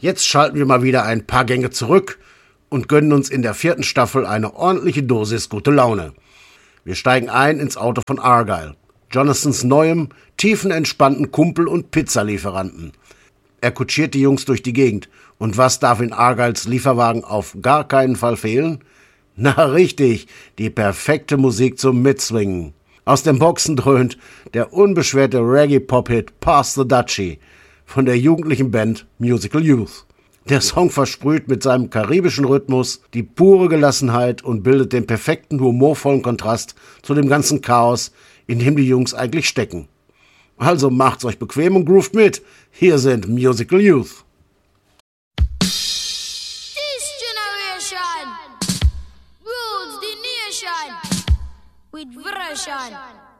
Jetzt schalten wir mal wieder ein paar Gänge zurück und gönnen uns in der 4. Staffel eine ordentliche Dosis gute Laune. Wir steigen ein ins Auto von Argyle, Jonathans neuem, tiefenentspannten Kumpel und Pizzalieferanten. Er kutschiert die Jungs durch die Gegend. Und was darf in Argyles Lieferwagen auf gar keinen Fall fehlen? Na richtig, die perfekte Musik zum Mitswingen. Aus den Boxen dröhnt der unbeschwerte Reggae-Pop-Hit Pass the Dutchie von der jugendlichen Band Musical Youth. Der Song versprüht mit seinem karibischen Rhythmus die pure Gelassenheit und bildet den perfekten humorvollen Kontrast zu dem ganzen Chaos, in dem die Jungs eigentlich stecken. Also macht's euch bequem und groovt mit. Hier sind Musical Youth. Rules the nation with version.